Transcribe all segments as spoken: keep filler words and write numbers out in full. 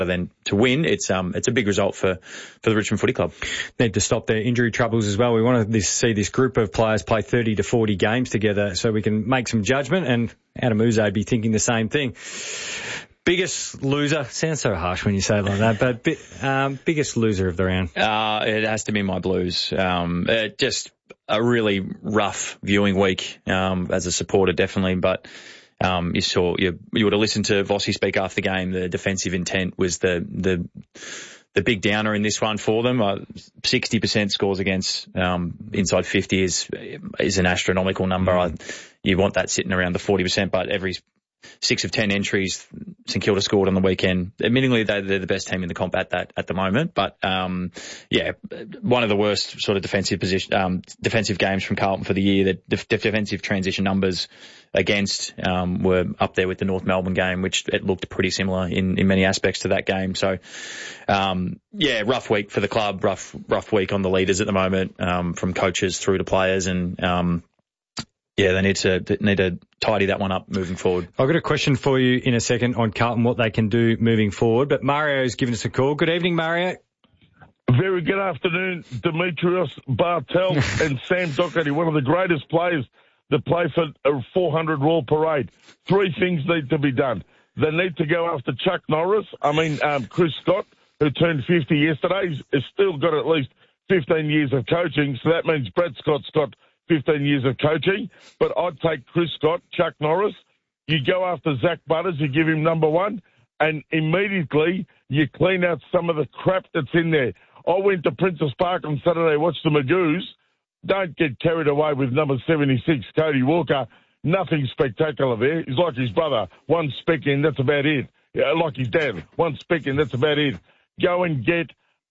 But then to win, it's um it's a big result for, for the Richmond Footy Club. Need to stop their injury troubles as well. We want to see this group of players play thirty to forty games together so we can make some judgment, and Adam Yze would be thinking the same thing. Biggest loser, sounds so harsh when you say it like that, but bi- um, biggest loser of the round? Uh, it has to be my Blues. Um, it just a really rough viewing week um, as a supporter, definitely, but Um, you saw, you, you would have listened to Vossi speak after the game. The defensive intent was the, the, the big downer in this one for them. Uh, sixty percent scores against, um, inside fifty is, is an astronomical number. I, you want that sitting around the forty percent, but every six of ten entries St Kilda scored on the weekend. Admittingly, they're, they're the best team in the comp at that, at the moment. But, um, yeah, one of the worst sort of defensive position, um, defensive games from Carlton for the year. The def- defensive transition numbers against, um, were up there with the North Melbourne game, which it looked pretty similar in, in many aspects to that game. So, um, yeah, rough week for the club, rough, rough week on the leaders at the moment, um, from coaches through to players, and, um, yeah, they need to they need to tidy that one up moving forward. I've got a question for you in a second on Carlton, what they can do moving forward. But Mario's given us a call. Good evening, Mario. Very good afternoon, Demetrios Bartel and Sam Doherty, one of the greatest players that play for a four hundred Royal Parade. Three things need to be done. They need to go after Chuck Norris. I mean, um, Chris Scott, who turned fifty yesterday, has still got at least fifteen years of coaching. So that means Brad Scott's got fifteen years of coaching. But I'd take Chris Scott, Chuck Norris. You go after Zach Butters, you give him number one, and immediately you clean out some of the crap that's in there. I went to Princess Park on Saturday, watched the Magoos. Don't get carried away with number seventy-six, Cody Walker. Nothing spectacular there. He's like his brother. One speck in, that's about it. Yeah, like his dad. One speck in, that's about it. Go and get,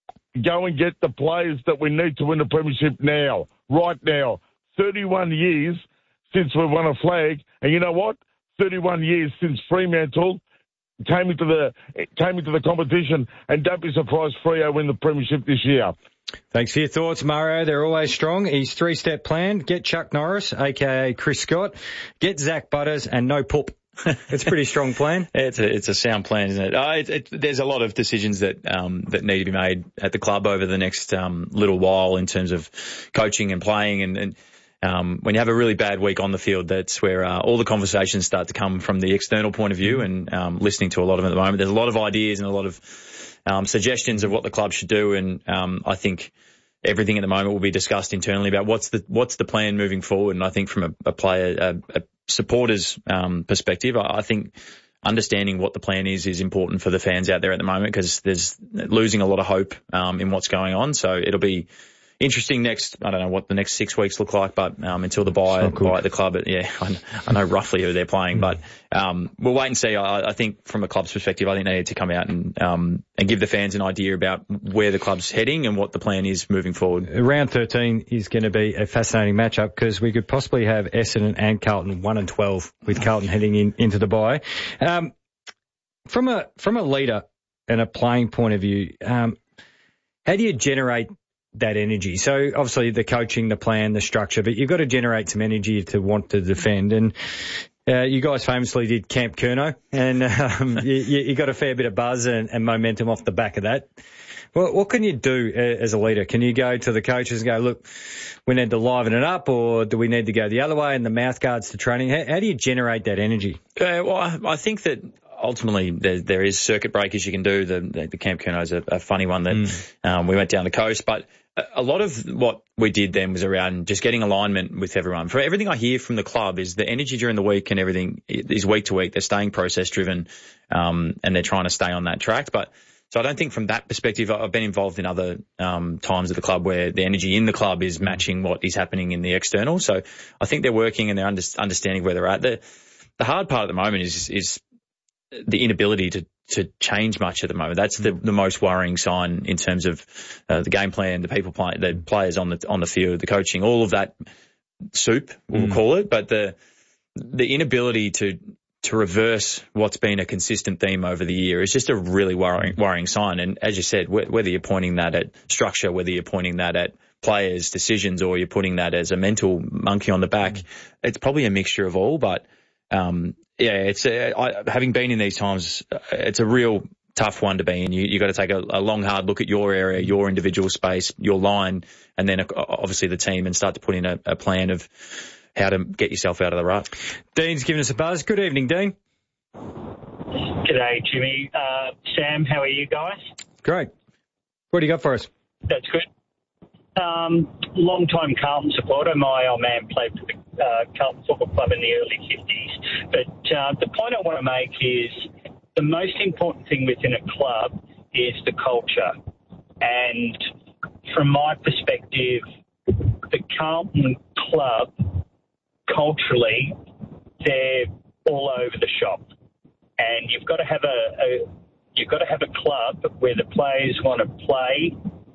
go and get the players that we need to win the premiership now, right now. thirty-one years since we won a flag, and you know what? thirty-one years since Fremantle came into the came into the competition, and don't be surprised Freo win the premiership this year. Thanks for your thoughts, Mario. They're always strong. His three-step plan: get Chuck Norris, aka Chris Scott, get Zach Butters, and no poop. It's a pretty strong plan. It's a it's a sound plan, isn't it? Uh, it, it? There's a lot of decisions that um that need to be made at the club over the next um little while in terms of coaching and playing, and. and Um, when you have a really bad week on the field, that's where uh, all the conversations start to come from the external point of view, and um, listening to a lot of them at the moment. There's a lot of ideas and a lot of um, suggestions of what the club should do, and um, I think everything at the moment will be discussed internally about what's the what's the plan moving forward. And I think from a, a player, a, a supporter's um, perspective, I, I think understanding what the plan is is important for the fans out there at the moment, because there's losing a lot of hope um, in what's going on. So it'll be interesting next, I don't know what the next six weeks look like, but um, until the buy, buy at the club, yeah, I, I know roughly who they're playing, mm. but um, we'll wait and see. I, I think from a club's perspective, I think they need to come out and um, and give the fans an idea about where the club's heading and what the plan is moving forward. Round thirteen is going to be a fascinating matchup, because we could possibly have Essendon and Carlton one and twelve, with Carlton heading in into the buy. Um, from a from a leader and a playing point of view, um, how do you generate that energy? So obviously the coaching, the plan, the structure, but you've got to generate some energy to want to defend. And uh, you guys famously did Camp Curnow, and um, you, you got a fair bit of buzz and, and momentum off the back of that. Well, what can you do uh, as a leader? Can you go to the coaches and go, look, we need to liven it up, or do we need to go the other way and the mouth guards to training? How, how do you generate that energy? Uh, well, I, I think that ultimately there, there is circuit breakers you can do. The, the, the Camp Curnow is a, a funny one that mm. um, we went down the coast, but a lot of what we did then was around just getting alignment with everyone. For everything I hear from the club is the energy during the week and everything is week to week. They're staying process driven, um, and they're trying to stay on that track. But so I don't think from that perspective, I've been involved in other um, times at the club where the energy in the club is matching what is happening in the external. So I think they're working and they're under, understanding where they're at. The, the hard part at the moment is is the inability to to change much at the moment. That's the, the most worrying sign in terms of uh, the game plan, the people play, the players on the on the field, the coaching, all of that soup, we'll mm. call it. But the the inability to to reverse what's been a consistent theme over the year is just a really worrying worrying sign. And as you said, wh- whether you're pointing that at structure, whether you're pointing that at players' decisions, or you're putting that as a mental monkey on the back, mm. it's probably a mixture of all. But um, yeah, it's uh, I, having been in these times, it's a real tough one to be in. You, you've got to take a, a long, hard look at your area, your individual space, your line, and then obviously the team, and start to put in a, a plan of how to get yourself out of the rut. Dean's giving us a buzz. Good evening, Dean. G'day, Jimmy. Uh, Sam, how are you guys? Great. What do you got for us? That's good. Um, long-time Carlton supporter. My old man played for the uh, Carlton Football Club in the early fifties. But uh, the point I want to make is the most important thing within a club is the culture. And from my perspective, the Carlton Club, culturally, they're all over the shop. And you've got to have a, a you've got to have a club where the players want to play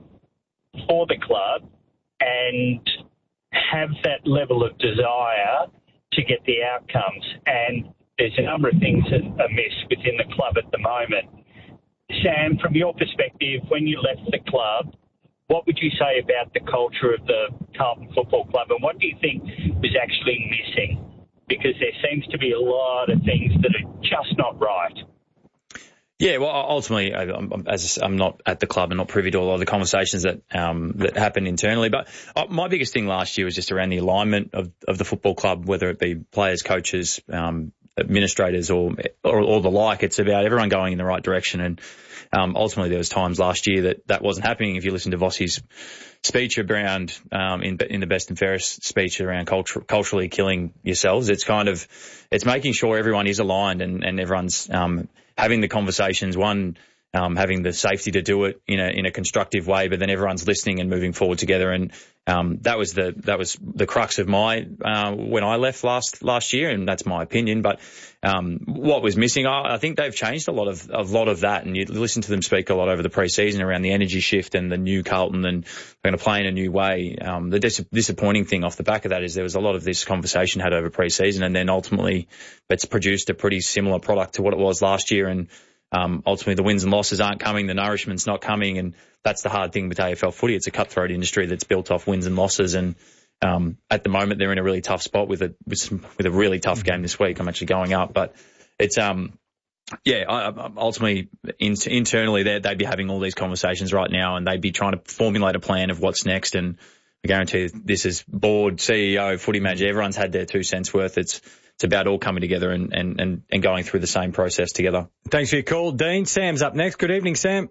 for the club and have that level of desire to get the outcomes. And there's a number of things that are amiss within the club at the moment. Sam, from your perspective, when you left the club, what would you say about the culture of the Carlton Football Club, and what do you think was actually missing? Because there seems to be a lot of things that are just not right. Yeah, well, ultimately, I'm, as I'm not at the club and not privy to a lot of the conversations that um, that happen internally. But my biggest thing last year was just around the alignment of, of the football club, whether it be players, coaches, um, administrators, or, or or the like. It's about everyone going in the right direction. And um, ultimately, there was times last year that that wasn't happening. If you listen to Vossi's speech around um, in in the best and fairest speech around culture, culturally killing yourselves, it's kind of it's making sure everyone is aligned and and everyone's um, having the conversations, one, um, having the safety to do it in a, in a constructive way, but then everyone's listening and moving forward together. And, um, that was the, that was the crux of my, uh, when I left last, last year, and that's my opinion. But, um, what was missing, I, I think they've changed a lot of, a lot of that. And you listen to them speak a lot over the pre-season around the energy shift and the new Carlton, and they're going to play in a new way. Um, the dis- disappointing thing off the back of that is there was a lot of this conversation had over pre-season, and then ultimately it's produced a pretty similar product to what it was last year. And um, ultimately the wins and losses aren't coming, the nourishment's not coming, and that's the hard thing with A F L footy. It's a cutthroat industry that's built off wins and losses, and um, at the moment they're in a really tough spot with a with, some, with a really tough game this week. I'm actually going up, but it's um yeah, I, I, ultimately in, internally they'd be having all these conversations right now, and they'd be trying to formulate a plan of what's next. And I guarantee you, this is board, C E O, footy manager, everyone's had their two cents worth. It's It's about all coming together and, and, and, and going through the same process together. Thanks for your call, Dean. Sam's up next. Good evening, Sam.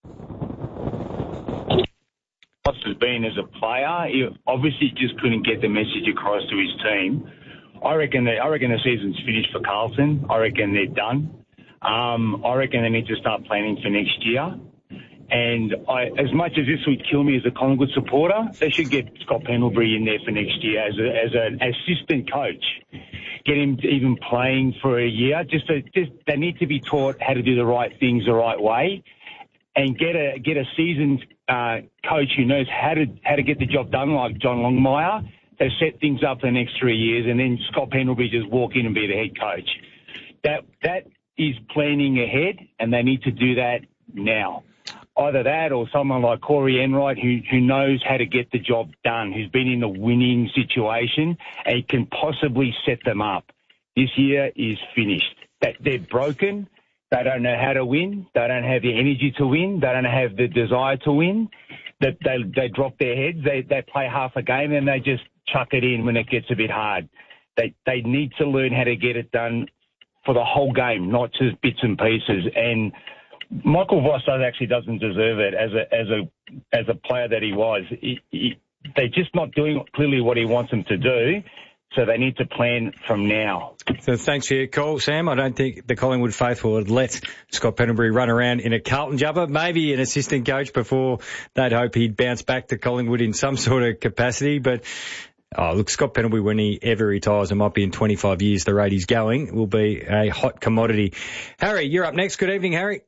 Has been as a player, he obviously just couldn't get the message across to his team. I reckon that I reckon the season's finished for Carlton. I reckon they're done. Um, I reckon they need to start planning for next year. And I, as much as this would kill me as a Collingwood supporter, they should get Scott Pendlebury in there for next year as a, as an assistant coach. Get him even playing for a year. Just, to, just they need to be taught how to do the right things the right way, and get a get a seasoned uh, coach who knows how to how to get the job done, like John Longmire, to set things up for the next three years, and then Scott Pendlebury just walk in and be the head coach. That that is planning ahead, and they need to do that now. Either that or someone like Corey Enright who, who knows how to get the job done, who's been in a winning situation and can possibly set them up. This year is finished. That they're broken. They don't know how to win. They don't have the energy to win. They don't have the desire to win. That they, they drop their heads. They they play half a game and they just chuck it in when it gets a bit hard. They they need to learn how to get it done for the whole game, not just bits and pieces. And Michael Voss actually doesn't deserve it as a as a as a player that he was. He, he, they're just not doing clearly what he wants them to do, so they need to plan from now. So thanks for your call, Sam. I don't think the Collingwood faithful would let Scott Pendlebury run around in a Carlton jumper. Maybe an assistant coach before they'd hope he'd bounce back to Collingwood in some sort of capacity, but. Oh, look, Scott Pendlebury, when he ever retires, it might be in twenty-five years, the rate he's going, will be a hot commodity. Harry, you're up next. Good evening, Harry.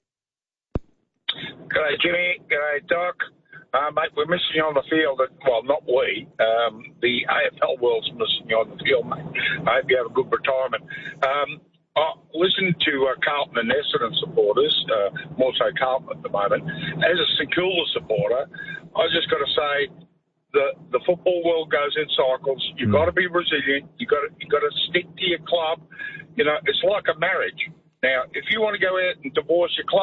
G'day, Jimmy. G'day, Doc. Uh, mate, we're missing you on the field. Well, not we. Um, the A F L world's missing you on the field, mate. I hope you have a good retirement. Um, I listen to uh, Carlton and Essendon supporters, uh, more so Carlton at the moment. As a St Kilda supporter, I just got to say, The the football world goes in cycles. You've got to be resilient. You got to you got to stick to your club. You know, it's like a marriage. Now, if you want to go out and divorce your club,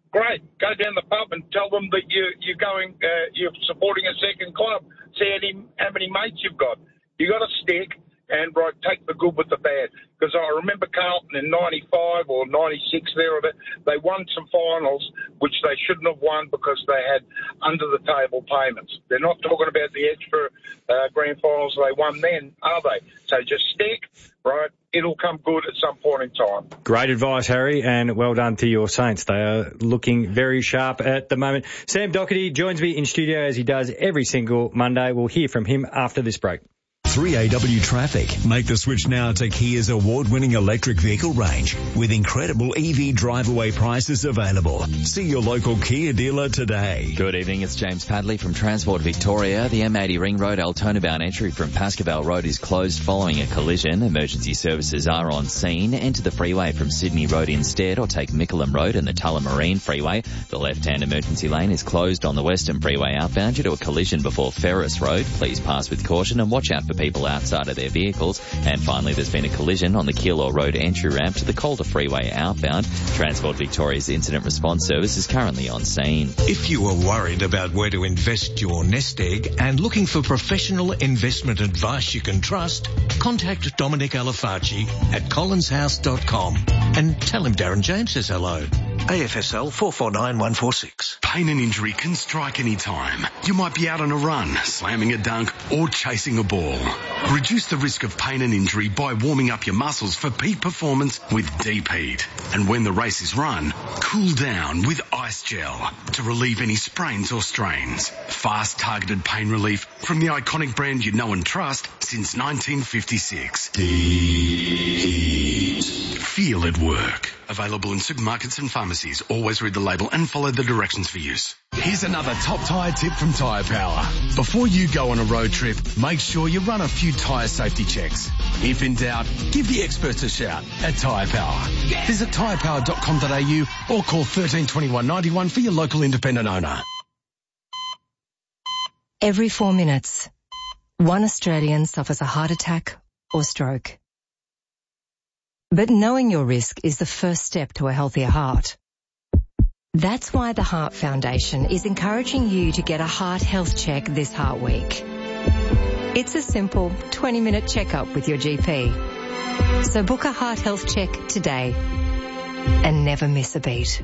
great. Go down the pub and tell them that you, you're going, uh, you're supporting a second club. See how many, how many mates you've got. You got a stick and right, take the good with the bad. Because I remember Carlton in ninety-five or ninety-six there, they won some finals which they shouldn't have won because they had under-the-table payments. They're not talking about the extra uh, grand finals they won then, are they? So just stick, right? It'll come good at some point in time. Great advice, Harry, and well done to your Saints. They are looking very sharp at the moment. Sam Doherty joins me in studio as he does every single Monday. We'll hear from him after this break. three A W Traffic. Make the switch now to Kia's award-winning electric vehicle range with incredible E V drive-away prices available. See your local Kia dealer today. Good evening, it's James Padley from Transport Victoria. The M eighty Ring Road Altona-bound entry from Pascoe Road is closed following a collision. Emergency services are on scene. Enter the freeway from Sydney Road instead or take Mickleham Road and the Tullamarine Freeway. The left-hand emergency lane is closed on the Western Freeway outbound due to a collision before Ferris Road. Please pass with caution and watch out for people outside of their vehicles. And finally, there's been a collision on the Keilor Road entry ramp to the Calder Freeway outbound. Transport Victoria's Incident Response Service is currently on scene. If you are worried about where to invest your nest egg and looking for professional investment advice you can trust, contact Dominic Alafaci at collins house dot com and tell him Darren James says hello. A F S L four four nine one four six. Pain and injury can strike any time. You might be out on a run, slamming a dunk, or chasing a ball. Reduce the risk of pain and injury by warming up your muscles for peak performance with Deep Heat. And when the race is run, cool down with Ice Gel to relieve any sprains or strains. Fast targeted pain relief from the iconic brand you know and trust since nineteen fifty-six. Deep Heat. Feel it work. Available in supermarkets and pharmacies. Always read the label and follow the directions for use. Here's another top tyre tip from Tyre Power. Before you go on a road trip, make sure you run a few tyre safety checks. If in doubt, give the experts a shout at Tyre Power. Visit tyre power dot com dot a u or call thirteen twenty-one ninety-one for your local independent owner. Every four minutes, one Australian suffers a heart attack or stroke. But knowing your risk is the first step to a healthier heart. That's why the Heart Foundation is encouraging you to get a heart health check this Heart Week. It's a simple twenty-minute checkup with your G P. So book a heart health check today and never miss a beat.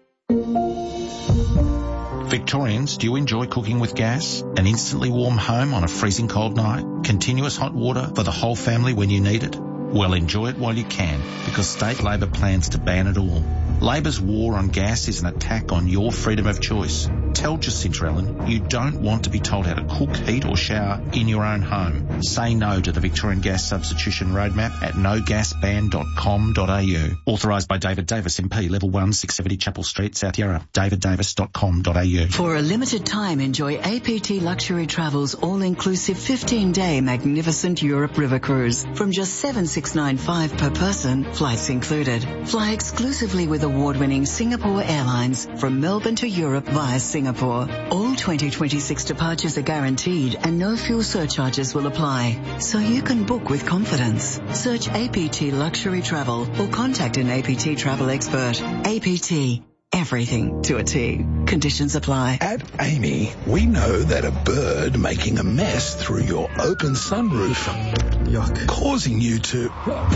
Victorians, do you enjoy cooking with gas? An instantly warm home on a freezing cold night? Continuous hot water for the whole family when you need it? Well, enjoy it while you can, because State Labor plans to ban it all. Labor's war on gas is an attack on your freedom of choice. Tell Jacinta Allen you don't want to be told how to cook, heat or shower in your own home. Say no to the Victorian Gas Substitution Roadmap at no gas ban dot com dot a u. Authorised by David Davis, M P, Level one, six seventy Chapel Street, South Yarra. david davis dot com dot a u. For a limited time, enjoy A P T Luxury Travel's all-inclusive fifteen-day magnificent Europe River Cruise. From just seven thousand six hundred ninety-five dollars per person, flights included. Fly exclusively with award-winning Singapore Airlines from Melbourne to Europe via Singapore. All twenty twenty-six departures are guaranteed and no fuel surcharges will apply, so you can book with confidence. Search A P T Luxury Travel or contact an A P T travel expert. A P T. Everything to a T. Conditions apply. At Amy, we know that a bird making a mess through your open sunroof, yuck, causing you to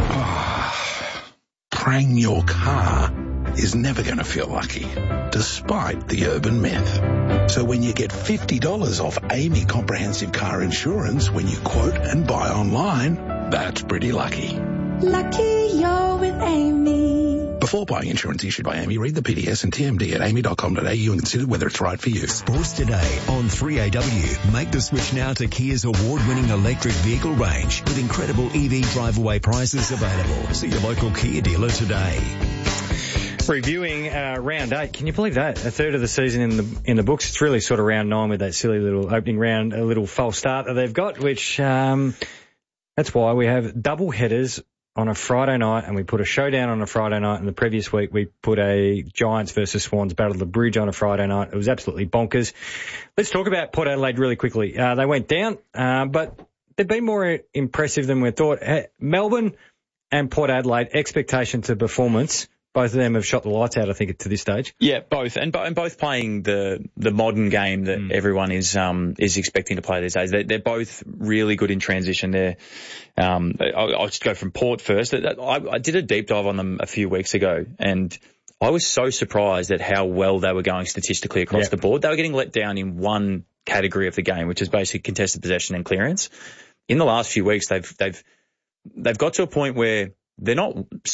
oh, prang your car is never going to feel lucky, despite the urban myth. So when you get fifty dollars off Amy Comprehensive Car Insurance when you quote and buy online, that's pretty lucky. Lucky you're with Amy. Before buying insurance issued by Amy, read the P D S and T M D at amy dot com dot a u and consider whether it's right for you. Sports Today on three A W. Make the switch now to Kia's award-winning electric vehicle range with incredible E V drive-away prices available. See your local Kia dealer today. Reviewing uh, round eight, can you believe that? A third of the season in the in the books. It's really sort of round nine with that silly little opening round, a little false start that they've got, which um, that's why we have double headers on a Friday night, and we put a showdown on a Friday night. And the previous week we put a Giants versus Swans Battle of the Bridge on a Friday night. It was absolutely bonkers. Let's talk about Port Adelaide really quickly. Uh, they went down, uh, but they've been more impressive than we thought. Melbourne and Port Adelaide, expectation to performance Both of them have shot the lights out, I think, to this stage. Yeah, both, and, bo- and both playing the the modern game that mm. everyone is um is expecting to play these days. They're, they're both really good in transition. They're um I'll, I'll just go from Port first. I, I did a deep dive on them a few weeks ago, and I was so surprised at how well they were going statistically across yep. the board. They were getting let down in one category of the game, which is basically contested possession and clearance. In the last few weeks, they've they've they've got to a point where they're not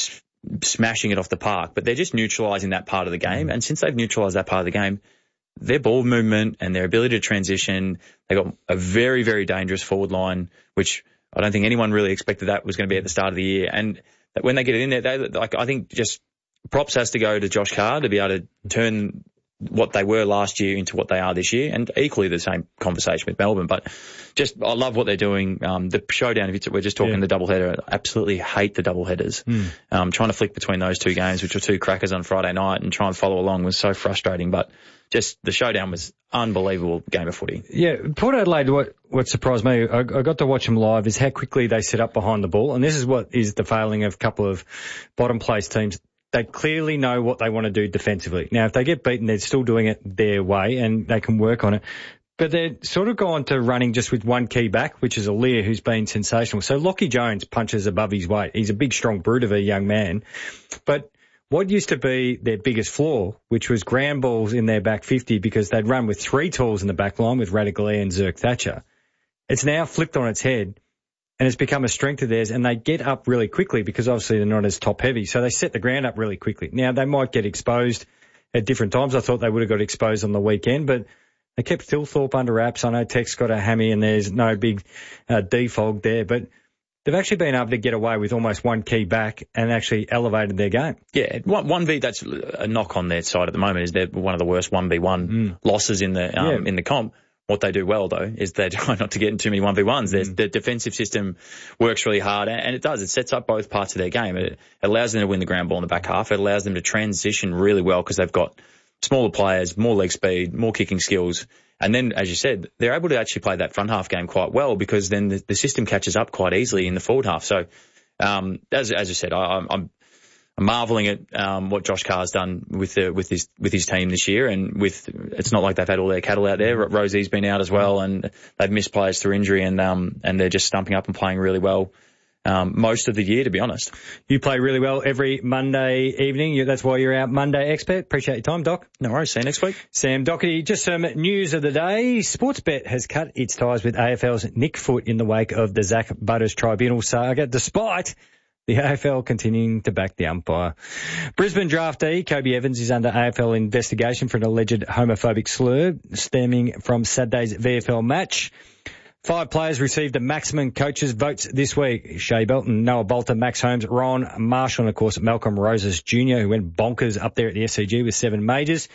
smashing it off the park, but they're just neutralising that part of the game. And since they've neutralised that part of the game, their ball movement and their ability to transition, they got a very, very dangerous forward line, which I don't think anyone really expected that was going to be at the start of the year. And when they get it in there, they, like, I think just props has to go to Josh Carr to be able to turn what they were last year into what they are this year, and equally the same conversation with Melbourne. But just, I love what they're doing. Um, the showdown, if it's, we're just talking yeah. the doubleheader, I absolutely hate the doubleheaders. Mm. Um, trying to flick between those two games, which were two crackers on Friday night, and try and follow along was so frustrating. But just the showdown was unbelievable game of footy. Yeah, Port Adelaide, what, what surprised me, I, I got to watch them live, is how quickly they set up behind the ball. And this is what is the failing of a couple of bottom place teams. They clearly know what they want to do defensively. Now, if they get beaten, they're still doing it their way and they can work on it. But they're sort of gone to running just with one key back, which is Aliir, who's been sensational. So Lockie Jones punches above his weight. He's a big, strong brute of a young man. But what used to be their biggest flaw, which was ground balls in their back fifty, because they'd run with three tools in the back line with Radicale and Zerk Thatcher, it's now flipped on its head. And it's become a strength of theirs, and they get up really quickly because obviously they're not as top heavy. So they set the ground up really quickly. Now, they might get exposed at different times. I thought they would have got exposed on the weekend, but they kept Thilthorpe under wraps. I know Tech's got a hammy and there's no big uh, defog there, but they've actually been able to get away with almost one key back and actually elevated their game. Yeah, one, one V, that's a knock on their side at the moment, is they're one of the worst one v one mm. losses in the um, yeah. in the comp. What they do well, though, is they try not to get in too many one v ones. Mm. The defensive system works really hard, and it does. It sets up both parts of their game. It allows them to win the ground ball in the back half. It allows them to transition really well because they've got smaller players, more leg speed, more kicking skills. And then, as you said, they're able to actually play that front half game quite well because then the, the system catches up quite easily in the forward half. So, um, as, as you said, I, I'm, I'm marvelling at um, what Josh Carr's done with the, with his with his team this year, and with it's not like they've had all their cattle out there. Rosie's been out as well, and they've missed players through injury, and um and they're just stumping up and playing really well um most of the year, to be honest. You play really well every Monday evening. You, that's why you're our Monday expert. Appreciate your time, Doc. No worries. See you next week. Sam Doherty. Just some news of the day. Sportsbet has cut its ties with A F L's Nick Foot in the wake of the Zach Butters tribunal saga, despite the A F L continuing to back the umpire. Brisbane draftee Kobe Evans is under A F L investigation for an alleged homophobic slur stemming from Saturday's V F L match. Five players received the maximum coaches' votes this week. Shea Belton, Noah Bolter, Max Holmes, Ron Marshall, and of course Malcolm Rosas Junior, who went bonkers up there at the S C G with seven majors.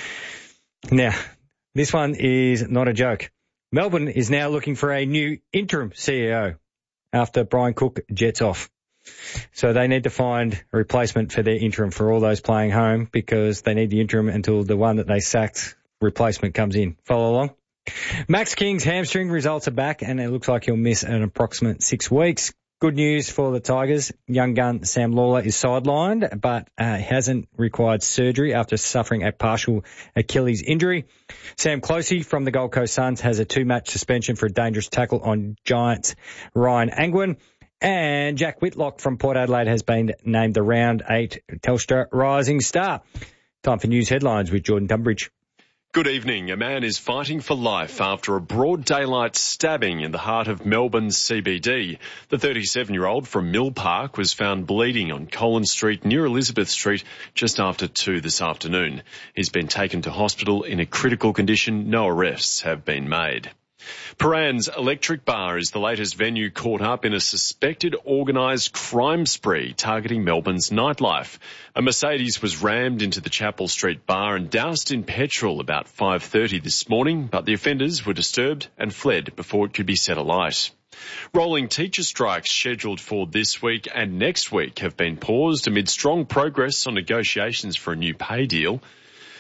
Now, this one is not a joke. Melbourne is now looking for a new interim C E O after Brian Cook jets off. So they need to find a replacement for their interim for all those playing home, because they need the interim until the one that they sacked replacement comes in. Follow along. Max King's hamstring results are back, and it looks like he'll miss an approximate six weeks. Good news for the Tigers. Young gun Sam Lawler is sidelined, but uh, hasn't required surgery after suffering a partial Achilles injury. Sam Closey from the Gold Coast Suns has a two-match suspension for a dangerous tackle on Giants Ryan Angwin. And Jack Whitlock from Port Adelaide has been named the round eight Telstra Rising Star. Time for news headlines with Jordan Tunbridge. Good evening. A man is fighting for life after a broad daylight stabbing in the heart of Melbourne's C B D. The thirty-seven-year-old from Mill Park was found bleeding on Collins Street near Elizabeth Street just after two this afternoon. He's been taken to hospital in a critical condition. No arrests have been made. Paran's Electric Bar is the latest venue caught up in a suspected organised crime spree targeting Melbourne's nightlife. A Mercedes was rammed into the Chapel Street bar and doused in petrol about five thirty this morning, but the offenders were disturbed and fled before it could be set alight. Rolling teacher strikes scheduled for this week and next week have been paused amid strong progress on negotiations for a new pay deal.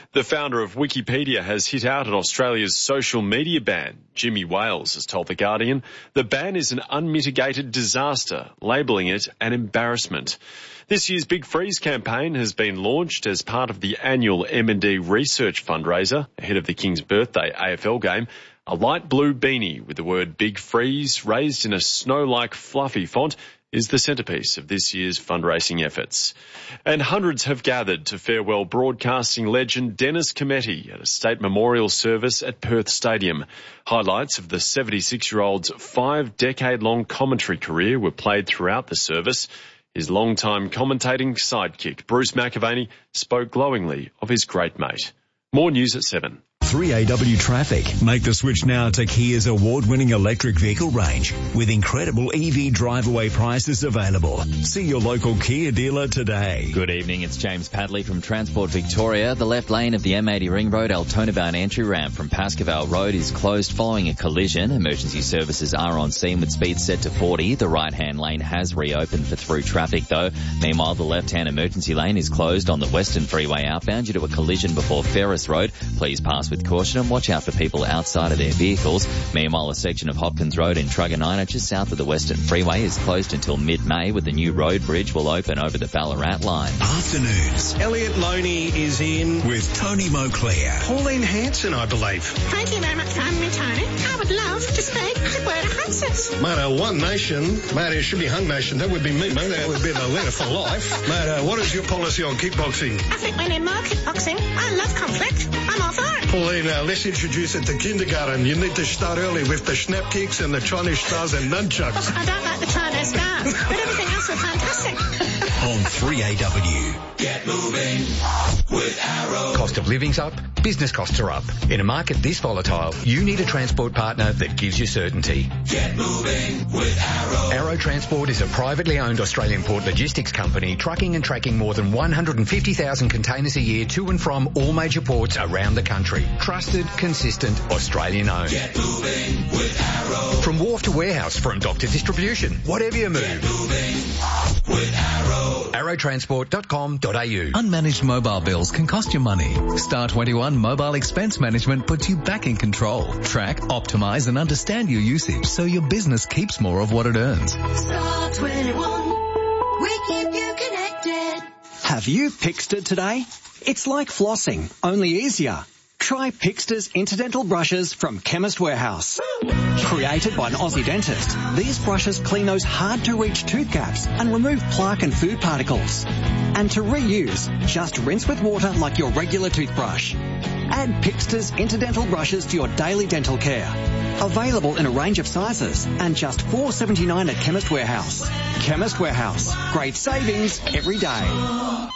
The founder of Wikipedia has hit out at Australia's social media ban. Jimmy Wales has told The Guardian the ban is an unmitigated disaster, labelling it an embarrassment. This year's Big Freeze campaign has been launched as part of the annual M and D research fundraiser ahead of the King's birthday A F L game. A light blue beanie with the word Big Freeze raised in a snow-like fluffy font is the centrepiece of this year's fundraising efforts. And hundreds have gathered to farewell broadcasting legend Dennis Cometti at a state memorial service at Perth Stadium. Highlights of the seventy-six-year-old's five-decade-long commentary career were played throughout the service. His long-time commentating sidekick, Bruce McAvaney, spoke glowingly of his great mate. More news at seven. three A W Traffic. Make the switch now to Kia's award-winning electric vehicle range with incredible E V drive-away prices available. See your local Kia dealer today. Good evening, it's James Padley from Transport Victoria. The left lane of the M eighty Ring Road Altona bound entry ramp from Pascoval Road is closed following a collision. Emergency services are on scene with speed set to forty. The right-hand lane has reopened for through traffic though. Meanwhile, the left-hand emergency lane is closed on the Western Freeway outbound due to a collision before Ferris Road. Please pass with caution and watch out for people outside of their vehicles. Meanwhile, a section of Hopkins Road in Truganina just south of the Western Freeway is closed until mid-May, with the new road bridge will open over the Ballarat line. Afternoons. Elliot Loney is in with Tony Moclair. Pauline Hanson, I believe. Thank you very much for having me, Tony. I would love to speak to Berta Hudson. Mate, uh, One Nation, mate, it should be Hung Nation. That would be me, mate. That would be the letter for life. Mate, uh, what is your policy on kickboxing? I think we need more kickboxing. I love conflict. I'm all for it. Pauline, uh, let's introduce it to kindergarten. You need to start early with the snap kicks and the Chinese stars and nunchucks. I don't like the Chinese stars, but everything else was fantastic. On three A W. Get moving with Arrow. Cost of living's up, business costs are up. In a market this volatile, you need a transport partner that gives you certainty. Get moving with Arrow. Arrow Transport is a privately owned Australian port logistics company trucking and tracking more than one hundred fifty thousand containers a year to and from all major ports around the country. Trusted, consistent, Australian owned. Get moving with Arrow. From wharf to warehouse, from dock to distribution, whatever you move. Get moving with Arrow. arrow transport dot com dot a u. Unmanaged mobile bills can cost you money. Star twenty-one Mobile Expense Management puts you back in control. Track, optimize and understand your usage so your business keeps more of what it earns. Star twenty-one, we keep you connected. Have you Pixted today? It's like flossing, only easier. Try Pixter's Interdental Brushes from Chemist Warehouse. Created by an Aussie dentist, these brushes clean those hard-to-reach tooth gaps and remove plaque and food particles. And to reuse, just rinse with water like your regular toothbrush. Add Pixter's Interdental Brushes to your daily dental care. Available in a range of sizes and just four dollars seventy-nine at Chemist Warehouse. Chemist Warehouse. Great savings every day.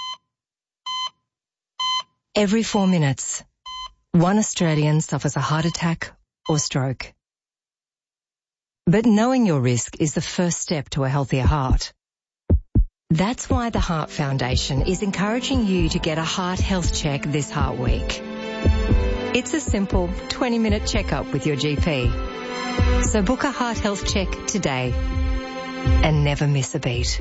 Every four minutes, one Australian suffers a heart attack or stroke. But knowing your risk is the first step to a healthier heart. That's why the Heart Foundation is encouraging you to get a heart health check this Heart Week. It's a simple twenty-minute checkup with your G P. So book a heart health check today and never miss a beat.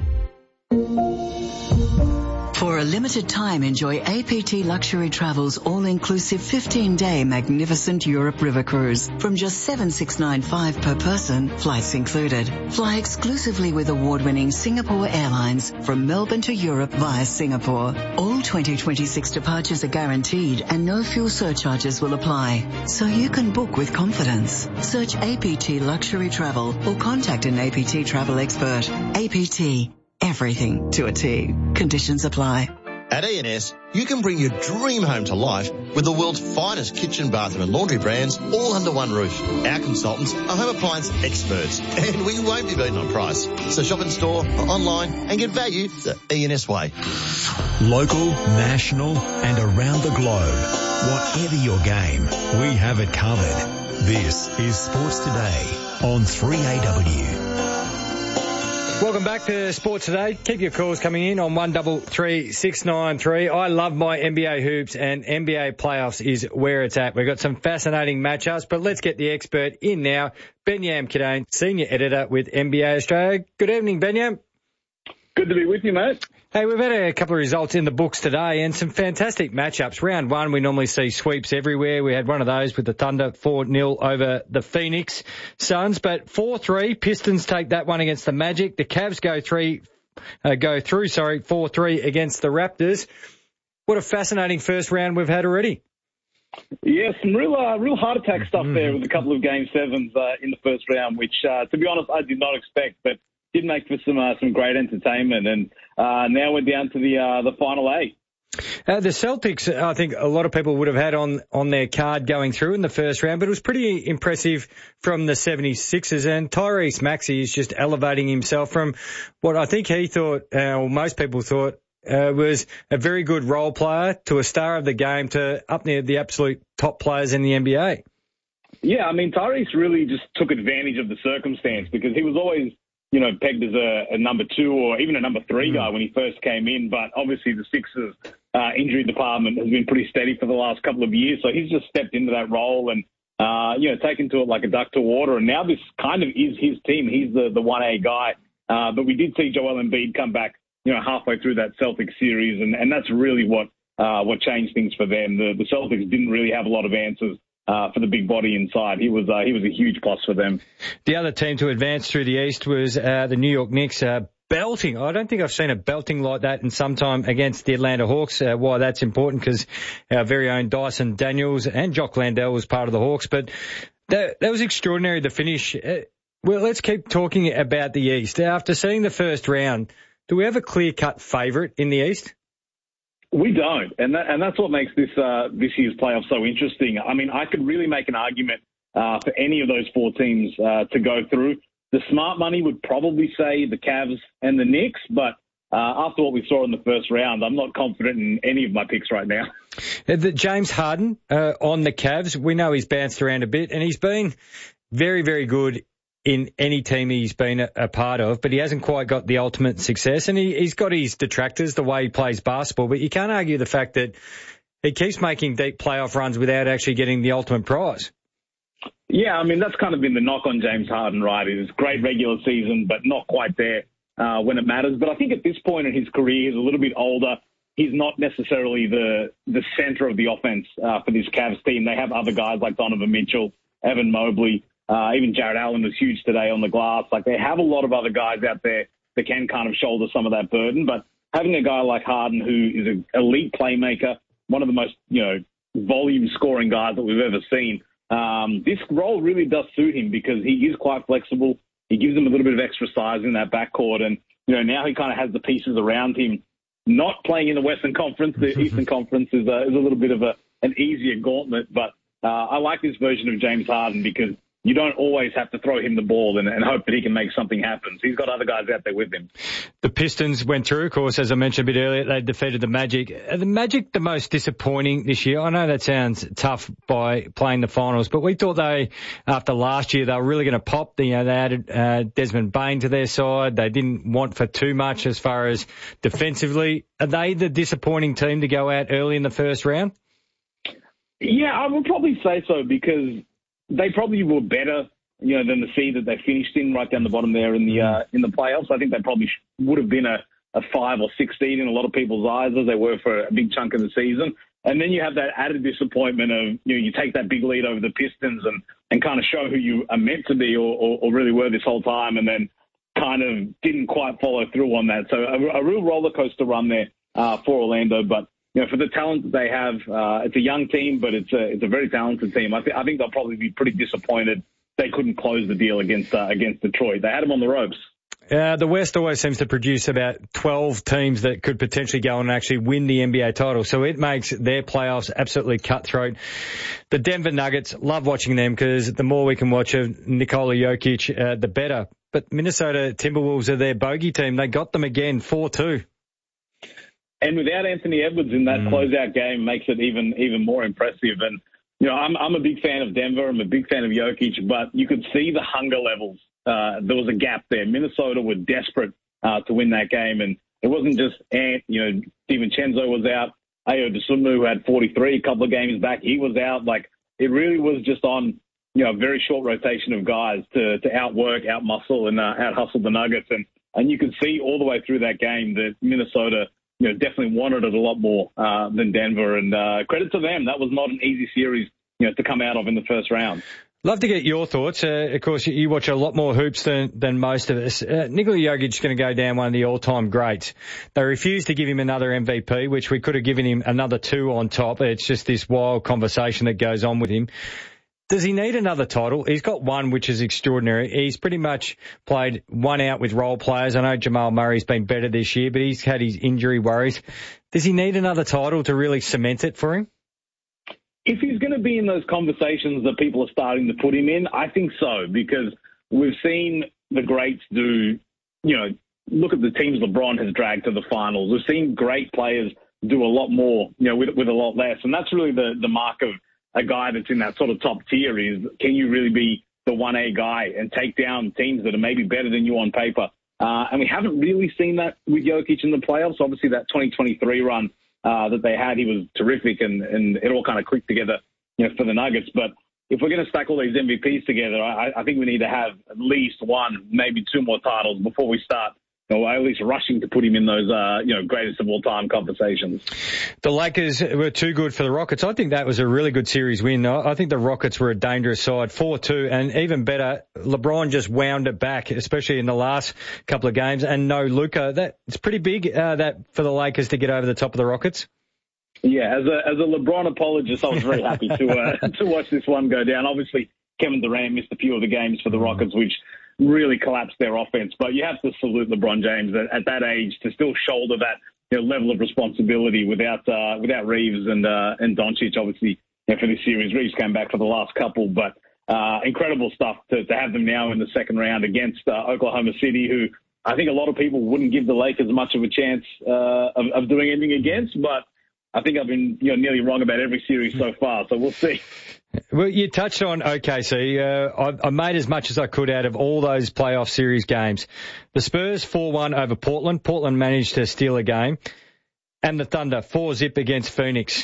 For a limited time, enjoy A P T Luxury Travel's all-inclusive fifteen-day magnificent Europe river cruise from just seven thousand six hundred ninety-five dollars per person, flights included. Fly exclusively with award-winning Singapore Airlines from Melbourne to Europe via Singapore. All twenty twenty-six departures are guaranteed and no fuel surcharges will apply, so you can book with confidence. Search A P T Luxury Travel or contact an A P T travel expert. A P T. Everything to a T. Conditions apply. At E and S, you can bring your dream home to life with the world's finest kitchen, bathroom and laundry brands all under one roof. Our consultants are home appliance experts and we won't be beaten on price. So shop in store or online and get value the E and S way. Local, national and around the globe. Whatever your game, we have it covered. This is Sports Today on three A W. Welcome back to Sports Today. Keep your calls coming in on one three three six nine three. I love my N B A hoops and N B A playoffs is where it's at. We've got some fascinating matchups, but let's get the expert in now. Benyam Kidane, Senior Editor with N B A Australia. Good evening, Benyam. Good to be with you, mate. Hey, we've had a couple of results in the books today and some fantastic matchups. Round one, we normally see sweeps everywhere. We had one of those with the Thunder four nil over the Phoenix Suns, but four three, Pistons take that one against the Magic. The Cavs go three, uh, go through, sorry, four three against the Raptors. What a fascinating first round we've had already. Yeah, some real, uh, real heart attack stuff there with a couple of game sevens uh, in the first round, which, uh, to be honest, I did not expect, but did make for some uh, some great entertainment. And uh, now we're down to the uh, the final eight. Uh, the Celtics, I think a lot of people would have had on, on their card going through in the first round, but it was pretty impressive from the seventy-sixers. And Tyrese Maxey is just elevating himself from what I think he thought, uh, or most people thought, Uh, was a very good role player to a star of the game to up near the absolute top players in the N B A. Yeah, I mean, Tyrese really just took advantage of the circumstance because he was always, you know, pegged as a, a number two or even a number three mm. guy when he first came in. But obviously the Sixers uh, injury department has been pretty steady for the last couple of years. So he's just stepped into that role and, uh, you know, taken to it like a duck to water. And now this kind of is his team. He's the, the one A guy. Uh, but we did see Joel Embiid come back, you know, halfway through that Celtics series, and, and that's really what uh, what changed things for them. The, the Celtics didn't really have a lot of answers uh, for the big body inside. He was uh, he was a huge plus for them. The other team to advance through the East was uh, the New York Knicks. Uh, belting. I don't think I've seen a belting like that in some time against the Atlanta Hawks. Uh, why that's important, because our very own Dyson Daniels and Jock Landale was part of the Hawks. But that, that was extraordinary, the finish. Uh, well, let's keep talking about the East. After seeing the first round, do we have a clear-cut favourite in the East? We don't, and that, and that's what makes this uh, this year's playoff so interesting. I mean, I could really make an argument uh, for any of those four teams uh, to go through. The smart money would probably say the Cavs and the Knicks, but uh, after what we saw in the first round, I'm not confident in any of my picks right now. The James Harden uh, on the Cavs, we know he's bounced around a bit, and he's been very, very good in any team he's been a, a part of, but he hasn't quite got the ultimate success. And he, he's got his detractors, the way he plays basketball, but you can't argue the fact that he keeps making deep playoff runs without actually getting the ultimate prize. Yeah, I mean, that's kind of been the knock on James Harden, right? It's great regular season, but not quite there uh, when it matters. But I think at this point in his career, he's a little bit older. He's not necessarily the the center of the offense uh, for this Cavs team. They have other guys like Donovan Mitchell, Evan Mobley. Uh, even Jared Allen was huge today on the glass. Like, they have a lot of other guys out there that can kind of shoulder some of that burden. But having a guy like Harden, who is an elite playmaker, one of the most, you know, volume scoring guys that we've ever seen, um, this role really does suit him because he is quite flexible. He gives him a little bit of extra size in that backcourt. And, you know, now he kind of has the pieces around him. Not playing in the Western Conference, the Eastern Conference is a, is a little bit of a, an easier gauntlet. But uh, I like this version of James Harden because you don't always have to throw him the ball and, and hope that he can make something happen. So he's got other guys out there with him. The Pistons went through, of course, as I mentioned a bit earlier. They defeated the Magic. Are the Magic the most disappointing this year? I know that sounds tough by playing the finals, but we thought they, after last year, they were really going to pop. You know, they added uh, Desmond Bain to their side. They didn't want for too much as far as defensively. Are they the disappointing team to go out early in the first round? Yeah, I would probably say so because they probably were better, you know, than the seed that they finished in right down the bottom there in the uh, in the playoffs. I think they probably sh- would have been a, a five or six seed in a lot of people's eyes as they were for a big chunk of the season. And then you have that added disappointment of, you know, you take that big lead over the Pistons and, and kind of show who you are meant to be or, or, or really were this whole time, and then kind of didn't quite follow through on that. So a, a real roller coaster run there uh, for Orlando, but you know, for the talent that they have, uh, it's a young team, but it's a it's a very talented team. I, th- I think they'll probably be pretty disappointed they couldn't close the deal against uh, against Detroit. They had them on the ropes. Uh, the West always seems to produce about twelve teams that could potentially go and actually win the N B A title, so it makes their playoffs absolutely cutthroat. The Denver Nuggets, love watching them because the more we can watch of Nikola Jokic, uh, the better. But Minnesota Timberwolves are their bogey team. They got them again, four two. And without Anthony Edwards in that mm. closeout game makes it even even more impressive. And, you know, I'm I'm a big fan of Denver. I'm a big fan of Jokic, but you could see the hunger levels. Uh, there was a gap there. Minnesota were desperate uh, to win that game. And it wasn't just Ant, you know, DiVincenzo was out. Ayo Dosunmu, who had forty-three a couple of games back, he was out. Like, it really was just on, you know, a very short rotation of guys to, to outwork, outmuscle, and uh, out-hustle the Nuggets. And And you could see all the way through that game that Minnesota, you know, definitely wanted it a lot more uh, than Denver. And uh, credit to them, that was not an easy series, you know, to come out of in the first round. Love to get your thoughts. Uh, of course, you watch a lot more hoops than, than most of us. Uh, Nikola Jokic is going to go down one of the all-time greats. They refused to give him another M V P, which we could have given him another two on top. It's just this wild conversation that goes on with him. Does he need another title? He's got one, which is extraordinary. He's pretty much played one out with role players. I know Jamal Murray's been better this year, but he's had his injury worries. Does he need another title to really cement it for him? If he's going to be in those conversations that people are starting to put him in, I think so, because we've seen the greats do, you know, look at the teams LeBron has dragged to the finals. We've seen great players do a lot more, you know, with, with a lot less. And that's really the, the mark of a guy that's in that sort of top tier is, can you really be the one A guy and take down teams that are maybe better than you on paper? Uh, and we haven't really seen that with Jokic in the playoffs. Obviously, that twenty twenty-three run Uh, that they had, he was terrific, and, and it all kind of clicked together, you know, for the Nuggets. But if we're going to stack all these M V Ps together, I, I think we need to have at least one, maybe two more titles before we start, you know, at least rushing to put him in those, uh, you know, greatest of all time conversations. The Lakers were too good for the Rockets. I think that was a really good series win. I think the Rockets were a dangerous side, four two, and even better, LeBron just wound it back, especially in the last couple of games, and no Luka. That it's pretty big uh, that for the Lakers to get over the top of the Rockets. Yeah, as a as a LeBron apologist, I was very happy to uh, to watch this one go down. Obviously, Kevin Durant missed a few of the games for the Rockets, which really collapsed their offense. But you have to salute LeBron James at, at that age to still shoulder that, you know, level of responsibility without uh, without Reeves and uh, and Doncic. Obviously, you know, for this series, Reeves came back for the last couple, but uh, incredible stuff to, to have them now in the second round against uh, Oklahoma City, who I think a lot of people wouldn't give the Lakers much of a chance uh, of, of doing anything against, but I think I've been, you know, nearly wrong about every series so far, so we'll see. Well, you touched on O K C. Uh, I, I made as much as I could out of all those playoff series games. The Spurs four one over Portland. Portland managed to steal a game. And the Thunder four zip against Phoenix.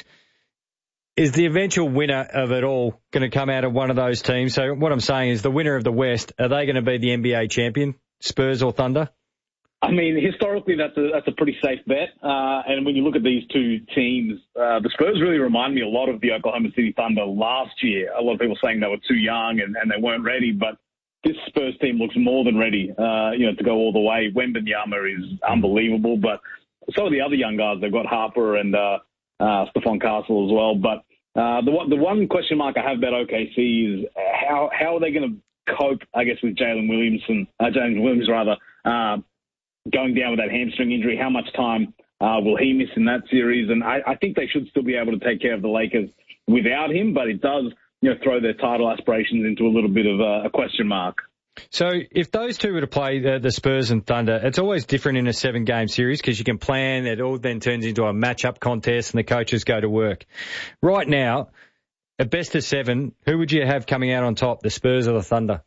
Is the eventual winner of it all going to come out of one of those teams? So what I'm saying is the winner of the West, are they going to be the N B A champion, Spurs or Thunder? I mean, historically, that's a that's a pretty safe bet. Uh, and when you look at these two teams, uh, the Spurs really remind me a lot of the Oklahoma City Thunder last year. A lot of people saying they were too young and, and they weren't ready, but this Spurs team looks more than ready, uh, you know, to go all the way. Wembanyama is unbelievable, but some of the other young guys, they've got Harper and uh, uh, Stephon Castle as well. But uh, the one the one question mark I have about O K C is how how are they going to cope, I guess, with Jalen Williamson, uh, James Williams rather. Uh, going down with that hamstring injury, how much time uh, will he miss in that series? And I, I think they should still be able to take care of the Lakers without him, but it does, you know, throw their title aspirations into a little bit of a, a question mark. So if those two were to play the, the Spurs and Thunder, it's always different in a seven-game series because you can plan. It all then turns into a match-up contest and the coaches go to work. Right now, at best of seven, who would you have coming out on top, the Spurs or the Thunder?